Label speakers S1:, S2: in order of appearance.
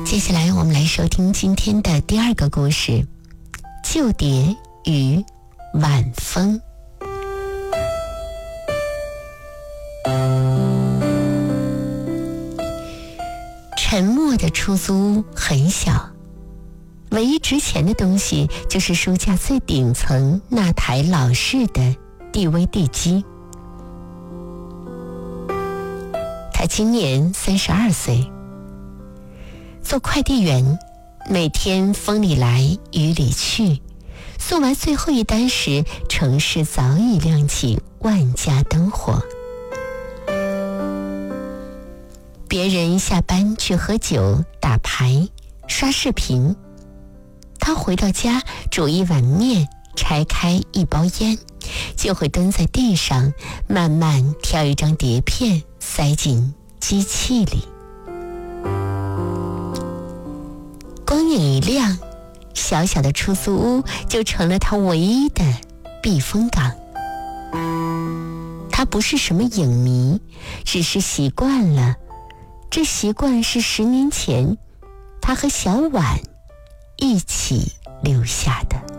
S1: 接下来我们来收听今天的第二个故事，旧蝶与晚风。沉默的出租屋很小，唯一值钱的东西就是书架最顶层那台老式的 DVD 机。他今年32岁，做快递员，每天风里来雨里去，送完最后一单时，城市早已亮起万家灯火。别人下班去喝酒、打牌、刷视频，他回到家煮一碗面，拆开一包烟，就会蹲在地上慢慢挑一张碟片塞进机器里。光影一亮，小小的出租屋就成了他唯一的避风港。他不是什么影迷，只是习惯了。这习惯是10年前他和小婉一起留下的。